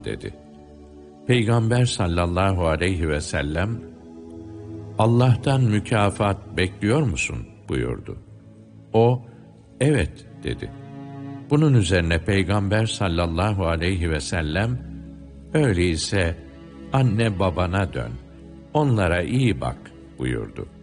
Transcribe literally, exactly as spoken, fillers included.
dedi. Peygamber sallallahu aleyhi ve sellem, Allah'tan mükafat bekliyor musun buyurdu. O, evet dedi. Bunun üzerine Peygamber sallallahu aleyhi ve sellem, öyleyse anne babana dön, onlara iyi bak buyurdu.